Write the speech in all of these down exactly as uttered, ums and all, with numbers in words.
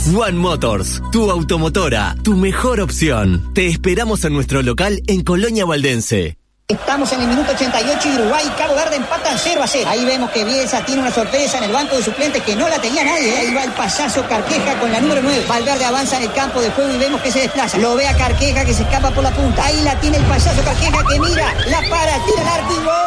One Motors, tu automotora, tu mejor opción. Te esperamos en nuestro local en Colonia Valdense. Estamos en el minuto ochenta y ocho y Uruguay y Cabo Verde empatan cero a cero. Ahí vemos que Bielsa tiene una sorpresa en el banco de suplentes que no la tenía nadie. ¿eh? Ahí va el payaso Carqueja con la número nueve. Valverde avanza en el campo de juego y vemos que se desplaza. Lo ve a Carqueja que se escapa por la punta. Ahí la tiene el payaso Carqueja que mira, la para, tira el arco y ¡gol!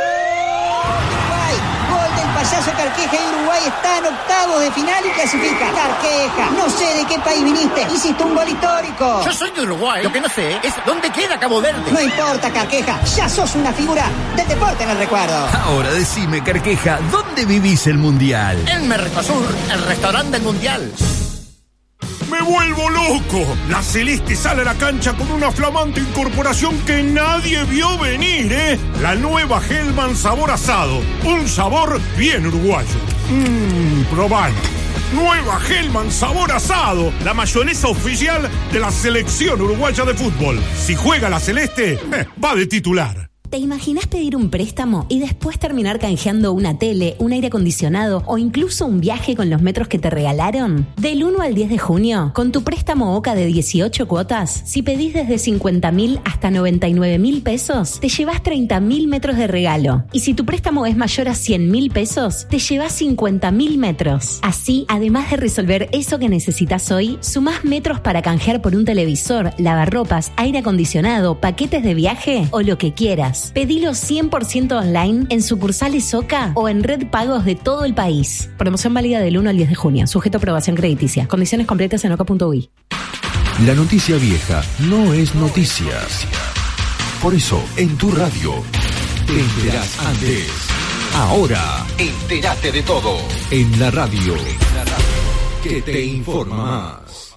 Uruguay, gol del payaso Carqueja y Uruguay está en octavos de final y clasifica. Carqueja, no sé de qué país viniste, hiciste un gol histórico. Yo soy de Uruguay, lo que no sé es dónde queda Cabo Verde. No importa, Carqueja, ya sos una figura del deporte en el recuerdo. Ahora decime, Carqueja, ¿dónde vivís el Mundial? En Mercosur, el restaurante del Mundial. ¡Me vuelvo loco! La Celeste sale a la cancha con una flamante incorporación que nadie vio venir, ¿eh? La nueva Hellman sabor asado. Un sabor bien uruguayo. Mmm, probalo. Nueva Hellman sabor asado. La mayonesa oficial de la selección uruguaya de fútbol. Si juega la Celeste, eh, va de titular. ¿Te imaginas pedir un préstamo y después terminar canjeando una tele, un aire acondicionado o incluso un viaje con los metros que te regalaron? Del uno al diez de junio, con tu préstamo OCA de dieciocho cuotas, si pedís desde cincuenta mil hasta noventa y nueve mil pesos, te llevas treinta mil metros de regalo. Y si tu préstamo es mayor a cien mil pesos, te llevas cincuenta mil metros. Así, además de resolver eso que necesitas hoy, sumás metros para canjear por un televisor, lavarropas, aire acondicionado, paquetes de viaje o lo que quieras. Pedilo cien por ciento online en sucursales OCA o en red pagos de todo el país. Promoción válida del uno al diez de junio. Sujeto a aprobación crediticia. Condiciones completas en oca punto uy. La noticia vieja no es noticia. Por eso, en tu radio, te enterás antes. Ahora, entérate de todo. En la radio, que te informa más.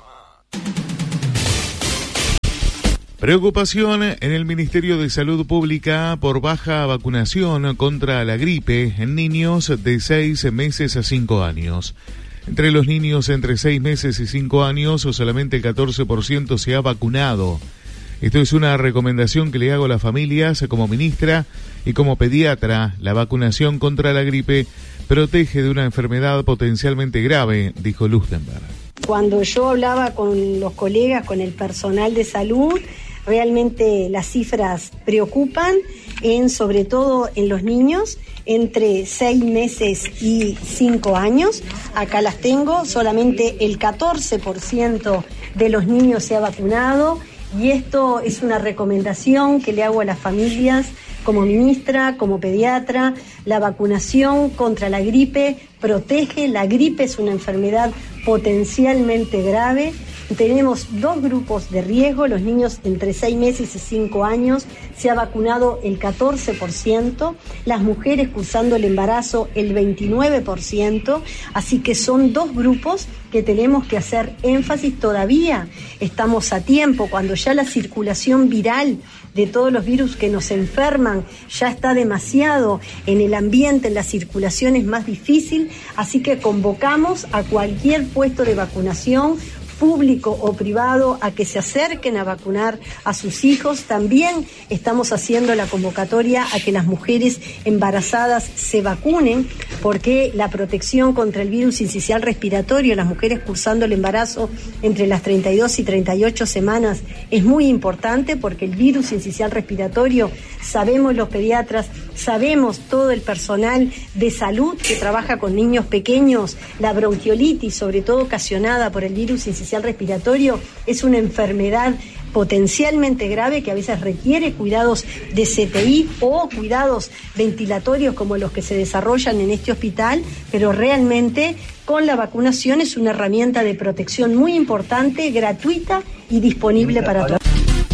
Preocupación en el Ministerio de Salud Pública por baja vacunación contra la gripe en niños de seis meses a cinco años. Entre los niños entre seis meses y cinco años, solamente el catorce por ciento se ha vacunado. Esto es una recomendación que le hago a las familias como ministra y como pediatra. La vacunación contra la gripe protege de una enfermedad potencialmente grave, dijo Lustenberg. Cuando yo hablaba con los colegas, con el personal de salud, realmente las cifras preocupan, en, sobre todo en los niños entre seis meses y cinco años. Acá las tengo, solamente el catorce por ciento de los niños se ha vacunado y esto es una recomendación que le hago a las familias como ministra, como pediatra. La vacunación contra la gripe protege, la gripe es una enfermedad potencialmente grave. Tenemos dos grupos de riesgo, los niños entre seis meses y cinco años, se ha vacunado el catorce por ciento, las mujeres cursando el embarazo el veintinueve por ciento, así que son dos grupos que tenemos que hacer énfasis todavía. Estamos a tiempo, cuando ya la circulación viral de todos los virus que nos enferman ya está demasiado en el ambiente, en la circulación es más difícil, así que convocamos a cualquier puesto de vacunación, público o privado, a que se acerquen a vacunar a sus hijos. También estamos haciendo la convocatoria a que las mujeres embarazadas se vacunen, porque la protección contra el virus sincicial respiratorio, las mujeres cursando el embarazo entre las treinta y dos y treinta y ocho semanas, es muy importante, porque el virus sincicial respiratorio, sabemos los pediatras, sabemos todo el personal de salud que trabaja con niños pequeños, la bronquiolitis, sobre todo ocasionada por el virus sincicial respiratorio, es una enfermedad potencialmente grave que a veces requiere cuidados de C P I o cuidados ventilatorios como los que se desarrollan en este hospital, pero realmente con la vacunación es una herramienta de protección muy importante, gratuita y disponible para todos.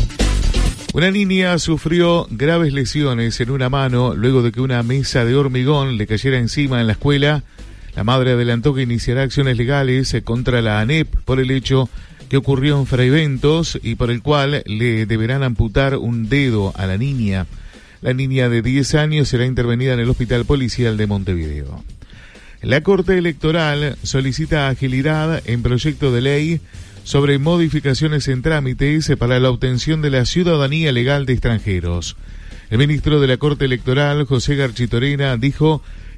Una niña sufrió graves lesiones en una mano luego de que una mesa de hormigón le cayera encima en la escuela. La madre adelantó que iniciará acciones legales contra la ANEP por el hecho que ocurrió en Fraiventos y por el cual le deberán amputar un dedo a la niña. La niña de diez años será intervenida en el Hospital Policial de Montevideo. La Corte Electoral solicita agilidad en proyecto de ley sobre modificaciones en trámites para la obtención de la ciudadanía legal de extranjeros. El ministro de la Corte Electoral, José Garchitorena, dijo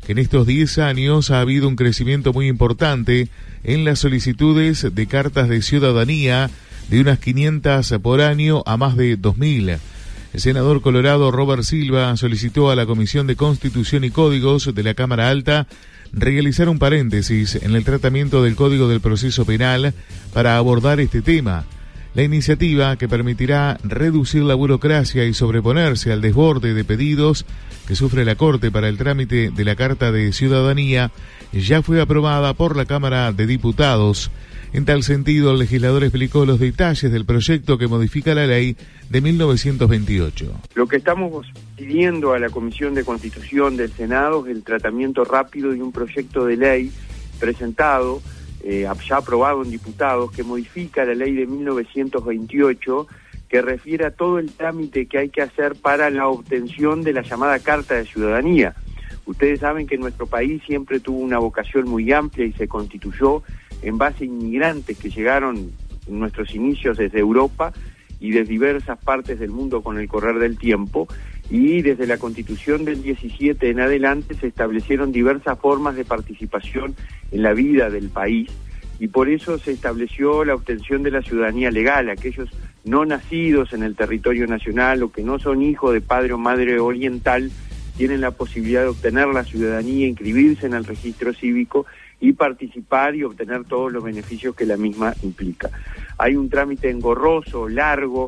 que en estos diez años ha habido un crecimiento muy importante en las solicitudes de cartas de ciudadanía de unas quinientas por año a más de dos mil. El senador colorado Robert Silva solicitó a la Comisión de Constitución y Códigos de la Cámara Alta realizar un paréntesis en el tratamiento del Código del Proceso Penal para abordar este tema. La iniciativa, que permitirá reducir la burocracia y sobreponerse al desborde de pedidos que sufre la Corte para el trámite de la Carta de Ciudadanía, ya fue aprobada por la Cámara de Diputados. En tal sentido, el legislador explicó los detalles del proyecto que modifica la ley de mil novecientos veintiocho. Lo que estamos pidiendo a la Comisión de Constitución del Senado es el tratamiento rápido de un proyecto de ley presentado, eh, ya aprobado en diputados, que modifica la ley de mil novecientos veintiocho, que refiere a todo el trámite que hay que hacer para la obtención de la llamada Carta de Ciudadanía. Ustedes saben que nuestro país siempre tuvo una vocación muy amplia y se constituyó en base a inmigrantes que llegaron en nuestros inicios desde Europa y de diversas partes del mundo con el correr del tiempo, y desde la Constitución del diecisiete en adelante se establecieron diversas formas de participación en la vida del país, y por eso se estableció la obtención de la ciudadanía legal. Aquellos no nacidos en el territorio nacional o que no son hijos de padre o madre oriental tienen la posibilidad de obtener la ciudadanía, inscribirse en el registro cívico y participar y obtener todos los beneficios que la misma implica. Hay un trámite engorroso, largo,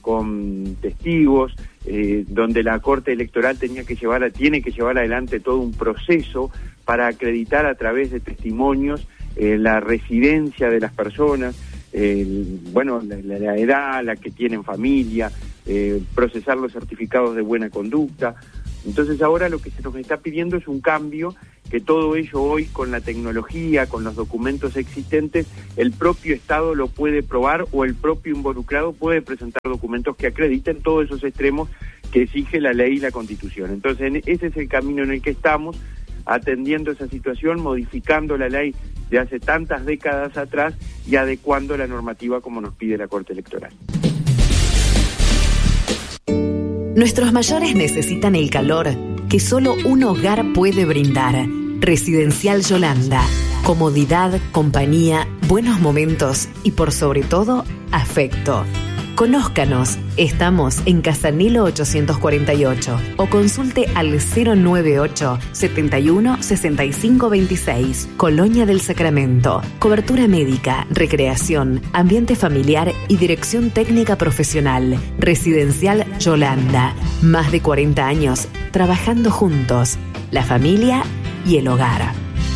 con testigos, eh, donde la Corte Electoral tenía que llevar a, tiene que llevar adelante todo un proceso para acreditar a través de testimonios eh, la residencia de las personas, eh, bueno, la, la edad, la que tienen familia, eh, procesar los certificados de buena conducta. Entonces ahora lo que se nos está pidiendo es un cambio, que todo ello hoy con la tecnología, con los documentos existentes, el propio Estado lo puede probar, o el propio involucrado puede presentar documentos que acrediten todos esos extremos que exige la ley y la Constitución. Entonces ese es el camino en el que estamos, atendiendo esa situación, modificando la ley de hace tantas décadas atrás y adecuando la normativa como nos pide la Corte Electoral. Nuestros mayores necesitan el calor que solo un hogar puede brindar. Residencial Yolanda. Comodidad, compañía, buenos momentos y por sobre todo, afecto. Conózcanos, estamos en Casanelo ochocientos cuarenta y ocho o consulte al cero noventa y ocho, setenta y uno, sesenta y cinco veintiséis, Colonia del Sacramento. Cobertura médica, recreación, ambiente familiar y dirección técnica profesional. Residencial Yolanda. Más de cuarenta años trabajando juntos, la familia y el hogar.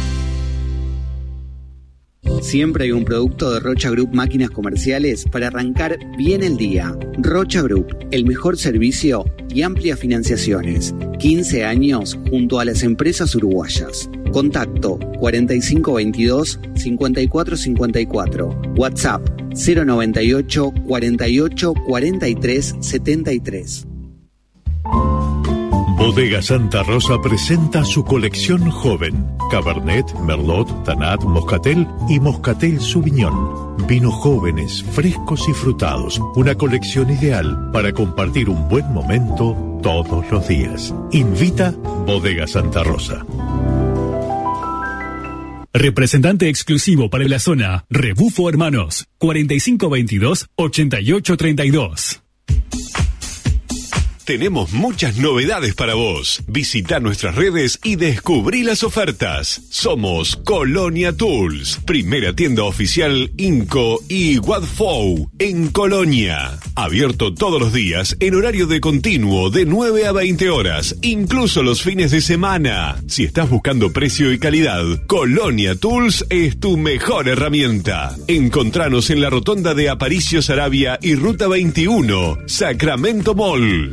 Siempre hay un producto de Rocha Group Máquinas Comerciales para arrancar bien el día. Rocha Group, el mejor servicio y amplias financiaciones. quince años junto a las empresas uruguayas. Contacto cuarenta y cinco veintidós, cincuenta y cuatro cincuenta y cuatro. WhatsApp cero noventa y ocho, cuarenta y ocho, cuarenta y tres, setenta y tres. Bodega Santa Rosa presenta su colección joven. Cabernet, Merlot, Tanat, Moscatel y Moscatel Sauvignon. Vinos jóvenes, frescos y frutados. Una colección ideal para compartir un buen momento todos los días. Invita Bodega Santa Rosa. Representante exclusivo para la zona. Rebufo Hermanos. cuarenta y cinco veintidós, ochenta y ocho treinta y dos. Tenemos muchas novedades para vos. Visita nuestras redes y descubrí las ofertas. Somos Colonia Tools, primera tienda oficial Inco y Wadfou en Colonia. Abierto todos los días en horario de continuo de nueve a veinte horas, incluso los fines de semana. Si estás buscando precio y calidad, Colonia Tools es tu mejor herramienta. Encontranos en la rotonda de Aparicio Saravia y Ruta veintiuno, Sacramento Mall.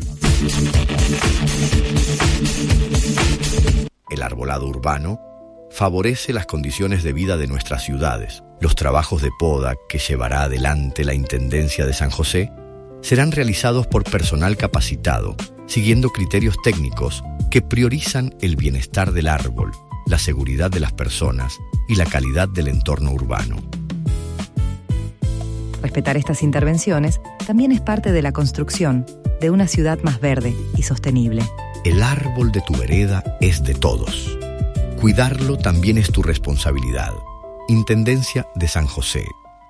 El arbolado urbano favorece las condiciones de vida de nuestras ciudades. Los trabajos de poda que llevará adelante la Intendencia de San José serán realizados por personal capacitado, siguiendo criterios técnicos que priorizan el bienestar del árbol, la seguridad de las personas y la calidad del entorno urbano. Respetar estas intervenciones también es parte de la construcción de una ciudad más verde y sostenible. El árbol de tu vereda es de todos. Cuidarlo también es tu responsabilidad. Intendencia de San José.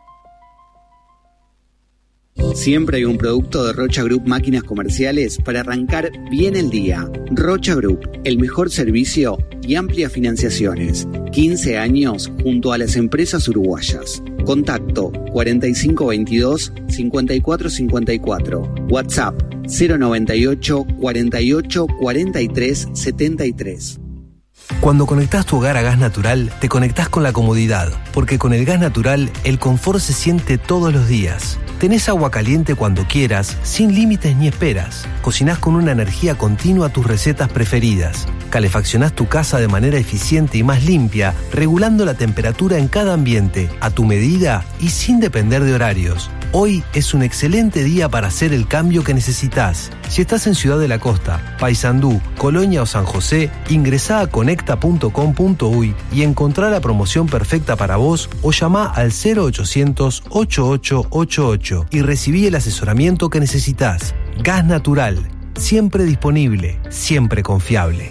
Siempre hay un producto de Rocha Group Máquinas Comerciales para arrancar bien el día. Rocha Group, el mejor servicio y amplias financiaciones. quince años junto a las empresas uruguayas. Contacto cuarenta y cinco veintidós cincuenta y cuatro cincuenta y cuatro. WhatsApp cero noventa y ocho cuarenta y ocho cuarenta y tres setenta y tres. Cuando conectás tu hogar a gas natural, te conectás con la comodidad, porque con el gas natural, el confort se siente todos los días. Tenés agua caliente cuando quieras, sin límites ni esperas. Cocinás con una energía continua tus recetas preferidas. Calefaccionás tu casa de manera eficiente y más limpia, regulando la temperatura en cada ambiente, a tu medida y sin depender de horarios. Hoy es un excelente día para hacer el cambio que necesitas. Si estás en Ciudad de la Costa, Paysandú, Colonia o San José, ingresá a conecta punto com punto uy y encontrá la promoción perfecta para vos o llamá al cero ochocientos ochenta y ocho ochenta y ocho y recibí el asesoramiento que necesitas. Gas natural, siempre disponible, siempre confiable.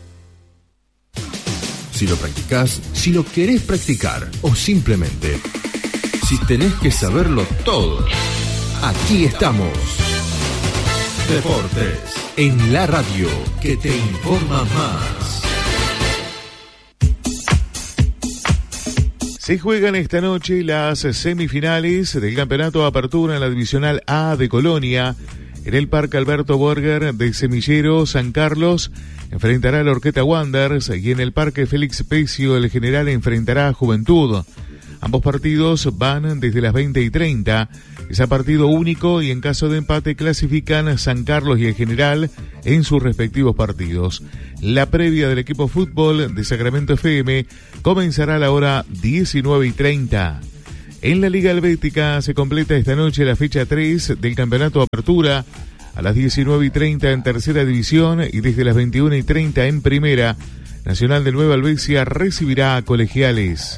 Si lo practicás, si lo querés practicar o simplemente si tenés que saberlo todo, aquí estamos. Deportes en la radio que te informa más. Se juegan esta noche las semifinales del Campeonato Apertura en la Divisional A de Colonia. En el Parque Alberto Borger de Semillero, San Carlos, enfrentará a la Orqueta Wanderers y en el Parque Félix Pecio, el General enfrentará a Juventud. Ambos partidos van desde las veinte y treinta. Es a partido único y en caso de empate clasifican San Carlos y el General en sus respectivos partidos. La previa del equipo fútbol de Sacramento F M comenzará a la hora diecinueve y treinta. En la Liga Helvética se completa esta noche la fecha tres del Campeonato Apertura. A las diecinueve y treinta en Tercera División y desde las veintiuna y treinta en Primera, Nacional de Nueva Albesia recibirá a Colegiales.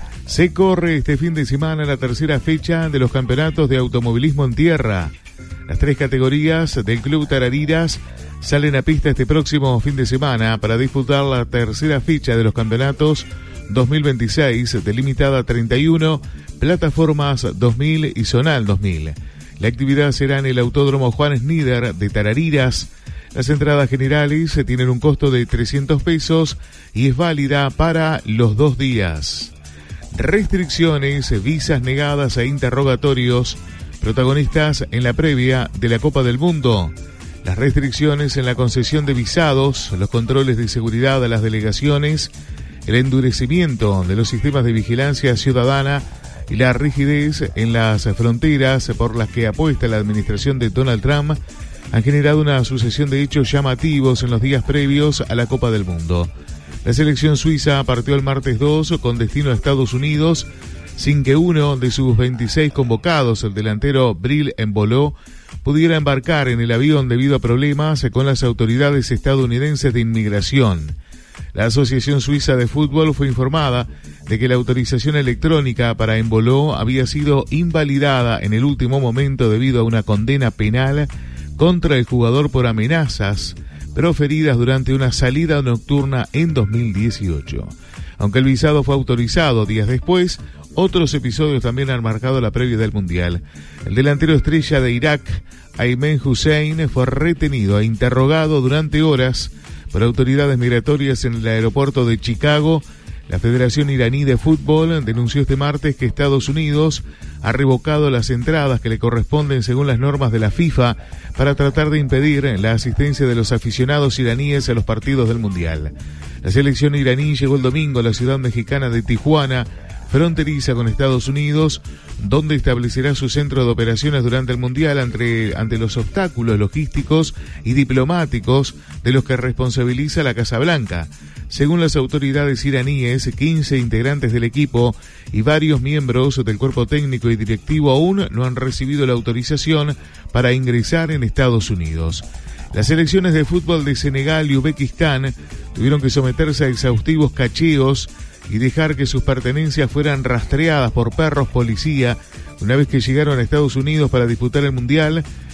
Se corre este fin de semana la tercera fecha de los campeonatos de automovilismo en tierra. Las tres categorías del Club Tarariras salen a pista este próximo fin de semana para disputar la tercera fecha de los campeonatos dos mil veintiséis, delimitada a treinta y uno, plataformas dos mil y zonal dos mil. La actividad será en el Autódromo Juan Snider de Tarariras. Las entradas generales tienen un costo de trescientos pesos y es válida para los dos días. Restricciones, visas negadas e interrogatorios, protagonistas en la previa de la Copa del Mundo. Las restricciones en la concesión de visados, los controles de seguridad a las delegaciones, el endurecimiento de los sistemas de vigilancia ciudadana y la rigidez en las fronteras por las que apuesta la administración de Donald Trump han generado una sucesión de hechos llamativos en los días previos a la Copa del Mundo. La selección suiza partió el martes dos con destino a Estados Unidos sin que uno de sus veintiséis convocados, el delantero Bril Embolo, pudiera embarcar en el avión debido a problemas con las autoridades estadounidenses de inmigración. La Asociación Suiza de Fútbol fue informada de que la autorización electrónica para Embolo había sido invalidada en el último momento debido a una condena penal contra el jugador por amenazas proferidas durante una salida nocturna en dos mil dieciocho. Aunque el visado fue autorizado días después, otros episodios también han marcado la previa del Mundial. El delantero estrella de Irak, Aymen Hussein, fue retenido e interrogado durante horas por autoridades migratorias en el aeropuerto de Chicago. La Federación Iraní de Fútbol denunció este martes que Estados Unidos ha revocado las entradas que le corresponden según las normas de la FIFA para tratar de impedir la asistencia de los aficionados iraníes a los partidos del Mundial. La selección iraní llegó el domingo a la ciudad mexicana de Tijuana, fronteriza con Estados Unidos, donde establecerá su centro de operaciones durante el Mundial ante, ante los obstáculos logísticos y diplomáticos de los que responsabiliza la Casa Blanca. Según las autoridades iraníes, quince integrantes del equipo y varios miembros del cuerpo técnico y directivo aún no han recibido la autorización para ingresar en Estados Unidos. Las selecciones de fútbol de Senegal y Uzbekistán tuvieron que someterse a exhaustivos cacheos y dejar que sus pertenencias fueran rastreadas por perros policía una vez que llegaron a Estados Unidos para disputar el Mundial.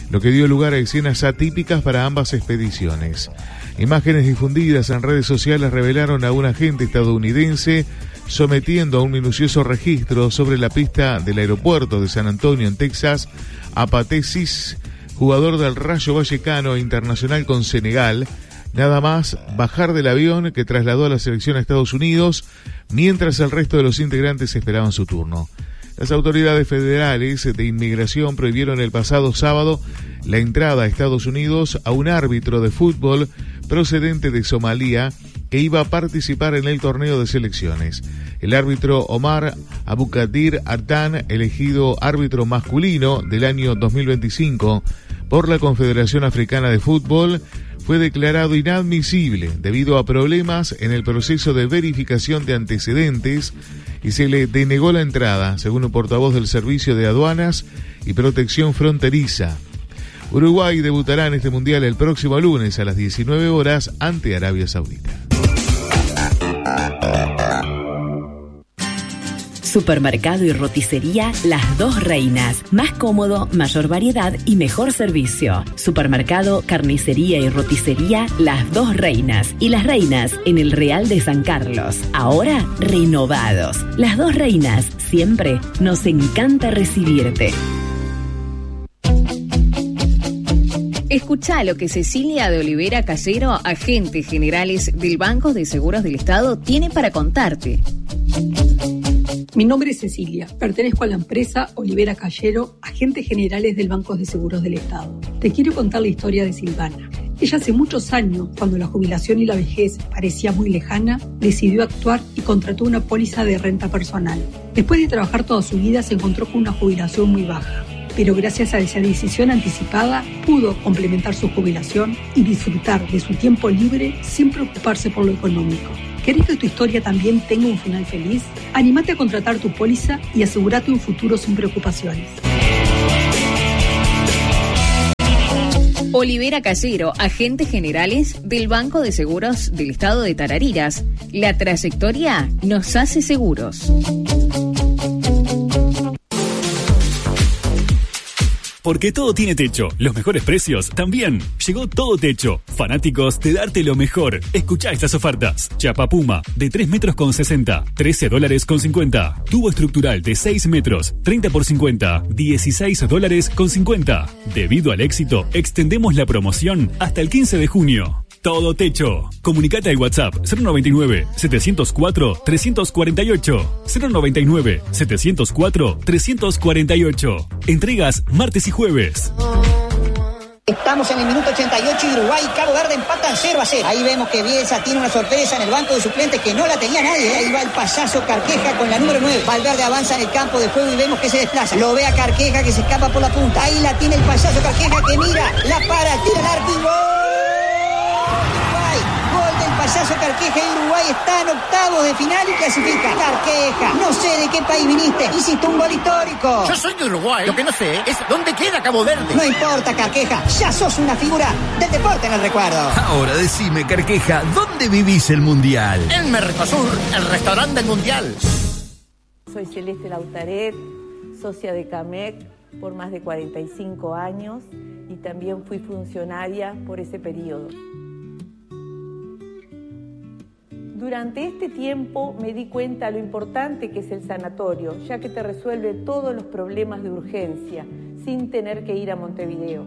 lo que dio lugar a escenas atípicas para ambas expediciones. Imágenes difundidas en redes sociales revelaron a un agente estadounidense sometiendo a un minucioso registro sobre la pista del aeropuerto de San Antonio, en Texas, a Pathé Ciss, jugador del Rayo Vallecano internacional con Senegal, nada más bajar del avión que trasladó a la selección a Estados Unidos, mientras el resto de los integrantes esperaban su turno. Las autoridades federales de inmigración prohibieron el pasado sábado la entrada a Estados Unidos a un árbitro de fútbol procedente de Somalia que iba a participar en el torneo de selecciones. El árbitro Omar Abukadir Artan, elegido árbitro masculino del año dos mil veinticinco por la Confederación Africana de Fútbol, fue declarado inadmisible debido a problemas en el proceso de verificación de antecedentes y se le denegó la entrada, según un portavoz del Servicio de Aduanas y Protección Fronteriza. Uruguay debutará en este mundial el próximo lunes a las diecinueve horas ante Arabia Saudita. Supermercado y roticería Las Dos Reinas. Más cómodo, mayor variedad y mejor servicio. Supermercado, carnicería y roticería Las Dos Reinas. Y Las Reinas en el Real de San Carlos. Ahora renovados. Las Dos Reinas. Siempre nos encanta recibirte. Escuchá lo que Cecilia de Olivera Callero, agente generales del Banco de Seguros del Estado, tiene para contarte. Mi nombre es Cecilia, pertenezco a la empresa Olivera Callero, agentes generales del Banco de Seguros del Estado. Te quiero contar la historia de Silvana. Ella hace muchos años, cuando la jubilación y la vejez parecía muy lejana, decidió actuar y contrató una póliza de renta personal. Después de trabajar toda su vida se encontró con una jubilación muy baja, pero gracias a esa decisión anticipada pudo complementar su jubilación y disfrutar de su tiempo libre sin preocuparse por lo económico. ¿Querés que tu historia también tenga un final feliz? Anímate a contratar tu póliza y asegúrate un futuro sin preocupaciones. Olivera Callero, agentes generales del Banco de Seguros del Estado de Tarariras. La trayectoria nos hace seguros. Porque todo tiene techo, los mejores precios también. Llegó Todo Techo, fanáticos de darte lo mejor. Escuchá estas ofertas. Chapa Puma de tres metros con sesenta, trece dólares con cincuenta. Tubo estructural de seis metros, treinta por cincuenta, dieciséis dólares con cincuenta. Debido al éxito, extendemos la promoción hasta el quince de junio. Todo Techo. Comunicate al WhatsApp cero noventa y nueve, setecientos cuatro, trescientos cuarenta y ocho. cero noventa y nueve, setecientos cuatro, trescientos cuarenta y ocho. Entregas martes y jueves. Estamos en el minuto ochenta y ocho y Uruguay y Cabo Verde empatan cero a cero. Ahí vemos que Bielsa tiene una sorpresa en el banco de suplentes que no la tenía nadie. Ahí va el payaso Carqueja con la número nueve. Valverde avanza en el campo de juego y vemos que se desplaza. Lo ve a Carqueja que se escapa por la punta. Ahí la tiene el payaso Carqueja que mira, la para, tira el arco y gol. Payaso Carqueja y Uruguay está en octavos de final y clasifica. Carqueja, no sé de qué país viniste, hiciste un gol histórico. Yo soy de Uruguay, lo que no sé es dónde queda Cabo Verde. No importa, Carqueja, ya sos una figura del deporte en el recuerdo. Ahora decime, Carqueja, ¿dónde vivís el mundial? En Mercosur, el restaurante del mundial. Soy Celeste Lautaret, socia de CAMEC por más de cuarenta y cinco años y también fui funcionaria por ese periodo. Durante este tiempo me di cuenta lo importante que es el sanatorio, ya que te resuelve todos los problemas de urgencia, sin tener que ir a Montevideo.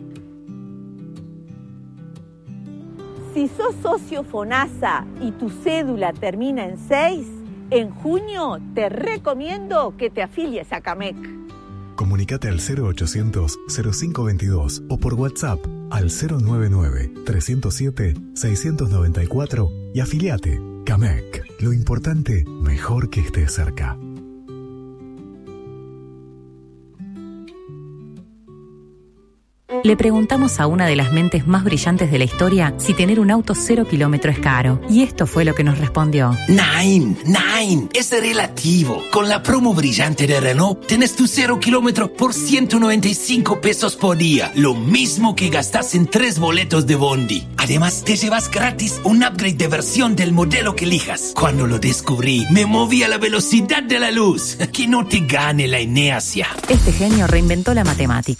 Si sos socio FONASA y tu cédula termina en seis, en junio te recomiendo que te afilies a CAMEC. Comunicate al cero ochocientos, cero cinco veintidós o por WhatsApp al cero noventa y nueve, trescientos siete, seiscientos noventa y cuatro y afiliate. CAMEC. Lo importante, mejor que estés cerca. Le preguntamos a una de las mentes más brillantes de la historia si tener un auto cero kilómetro es caro. Y esto fue lo que nos respondió. Nein, nein, es relativo. Con la promo brillante de Renault, tenés tu cero kilómetro por ciento noventa y cinco pesos por día. Lo mismo que gastas en tres boletos de Bondi. Además, te llevas gratis un upgrade de versión del modelo que elijas. Cuando lo descubrí, me moví a la velocidad de la luz. Que no te gane la inercia. Este genio reinventó la matemática.